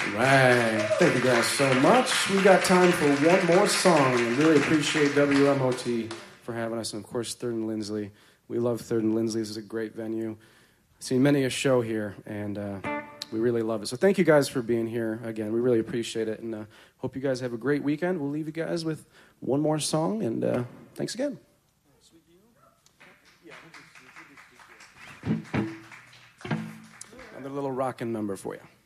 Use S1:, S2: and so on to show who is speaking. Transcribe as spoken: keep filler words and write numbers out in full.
S1: Right. Thank you guys so much. We got time for one more song. I really appreciate W M O T for having us, and of course Third and Lindsley. We love Third and Lindsley. This is a great venue. I've seen many a show here, and uh, we really love it. So thank you guys for being here again. We really appreciate it, and uh, hope you guys have a great weekend. We'll leave you guys with one more song, and uh, thanks again. Another little rockin' number for you.